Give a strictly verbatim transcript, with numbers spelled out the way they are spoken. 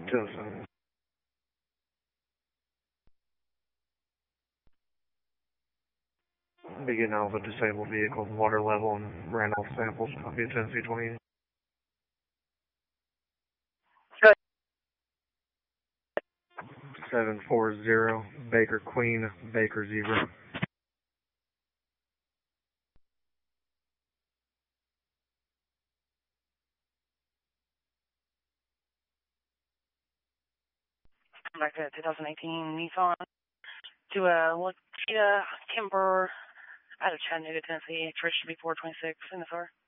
two oh seven. Begin Alpha disabled vehicle water level and ran off samples. Copy Tennessee twenty. seven four zero Baker Queen, Baker Zebra. Back to twenty eighteen Nissan to a Lakita Kimber out of Chattanooga, Tennessee. Trish should be four twenty-six in the car.